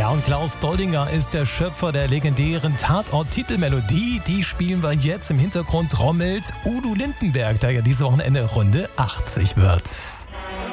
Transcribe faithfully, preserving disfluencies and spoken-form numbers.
Ja, und Klaus Doldinger ist der Schöpfer der legendären Tatort-Titelmelodie. Die spielen wir jetzt. Im Hintergrund trommelt Udo Lindenberg, der ja dieses Wochenende Runde achtzig wird.